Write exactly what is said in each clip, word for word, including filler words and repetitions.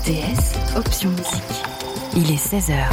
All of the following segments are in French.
T S, option musique. Il est seize heures.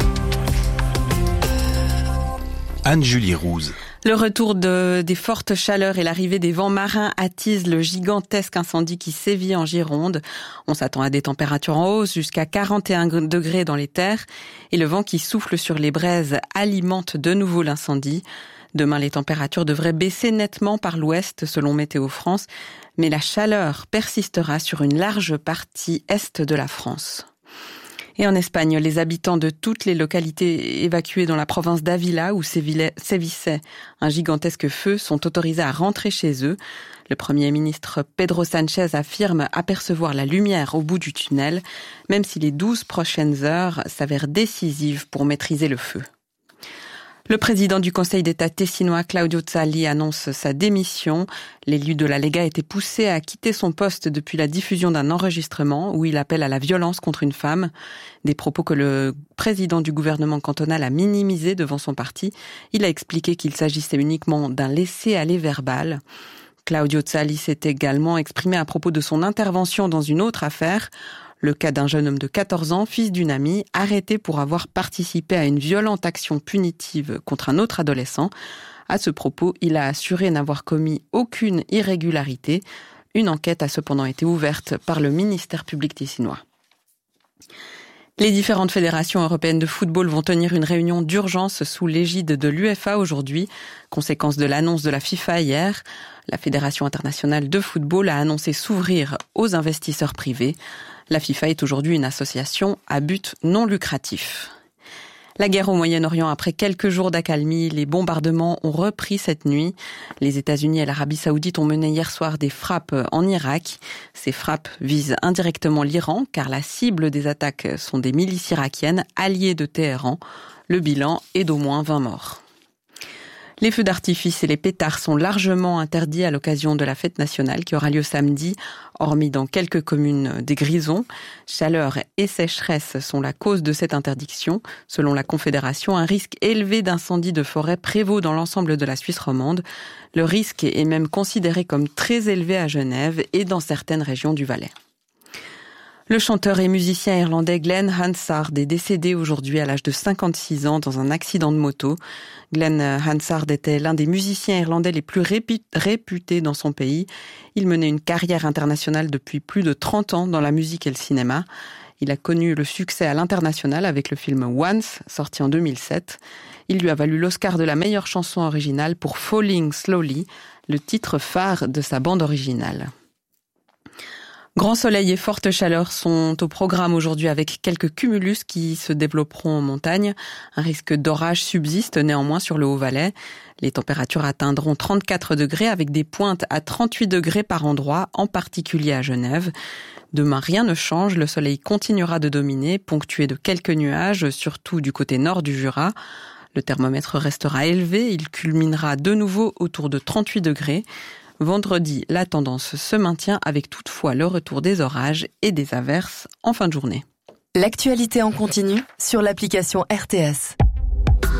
Anne-Julie Rouse. Le retour de, des fortes chaleurs et l'arrivée des vents marins attisent le gigantesque incendie qui sévit en Gironde. On s'attend à des températures en hausse jusqu'à quarante et un degrés dans les terres et le vent qui souffle sur les braises alimente de nouveau l'incendie. Demain, les températures devraient baisser nettement par l'ouest selon Météo France, mais la chaleur persistera sur une large partie est de la France. Et en Espagne, les habitants de toutes les localités évacuées dans la province d'Ávila où sévissait un gigantesque feu sont autorisés à rentrer chez eux. Le Premier ministre Pedro Sánchez affirme apercevoir la lumière au bout du tunnel, même si les douze prochaines heures s'avèrent décisives pour maîtriser le feu. Le président du Conseil d'État tessinois, Claudio Zali, annonce sa démission. L'élu de la Lega a été poussé à quitter son poste depuis la diffusion d'un enregistrement où il appelle à la violence contre une femme. Des propos que le président du gouvernement cantonal a minimisés devant son parti. Il a expliqué qu'il s'agissait uniquement d'un laisser-aller verbal. Claudio Zali s'est également exprimé à propos de son intervention dans une autre affaire. Le cas d'un jeune homme de quatorze ans, fils d'une amie, arrêté pour avoir participé à une violente action punitive contre un autre adolescent. À ce propos, il a assuré n'avoir commis aucune irrégularité. Une enquête a cependant été ouverte par le ministère public tessinois. Les différentes fédérations européennes de football vont tenir une réunion d'urgence sous l'égide de l'UEFA aujourd'hui, conséquence de l'annonce de la FIFA hier. La Fédération internationale de football a annoncé s'ouvrir aux investisseurs privés. La FIFA est aujourd'hui une association à but non lucratif. La guerre au Moyen-Orient, après quelques jours d'accalmie, les bombardements ont repris cette nuit. Les États-Unis et l'Arabie Saoudite ont mené hier soir des frappes en Irak. Ces frappes visent indirectement l'Iran, car la cible des attaques sont des milices irakiennes alliées de Téhéran. Le bilan est d'au moins vingt morts. Les feux d'artifice et les pétards sont largement interdits à l'occasion de la fête nationale qui aura lieu samedi, hormis dans quelques communes des Grisons. Chaleur et sécheresse sont la cause de cette interdiction. Selon la Confédération, un risque élevé d'incendie de forêt prévaut dans l'ensemble de la Suisse romande. Le risque est même considéré comme très élevé à Genève et dans certaines régions du Valais. Le chanteur et musicien irlandais Glenn Hansard est décédé aujourd'hui à l'âge de cinquante-six ans dans un accident de moto. Glenn Hansard était l'un des musiciens irlandais les plus réputés dans son pays. Il menait une carrière internationale depuis plus de trente ans dans la musique et le cinéma. Il a connu le succès à l'international avec le film Once, sorti en deux mille sept. Il lui a valu l'Oscar de la meilleure chanson originale pour Falling Slowly, le titre phare de sa bande originale. Grand soleil et forte chaleur sont au programme aujourd'hui avec quelques cumulus qui se développeront en montagne. Un risque d'orage subsiste néanmoins sur le Haut-Valais. Les températures atteindront trente-quatre degrés avec des pointes à trente-huit degrés par endroit, en particulier à Genève. Demain, rien ne change, le soleil continuera de dominer, ponctué de quelques nuages, surtout du côté nord du Jura. Le thermomètre restera élevé, il culminera de nouveau autour de trente-huit degrés. Vendredi, la tendance se maintient avec toutefois le retour des orages et des averses en fin de journée. L'actualité en continu sur l'application R T S.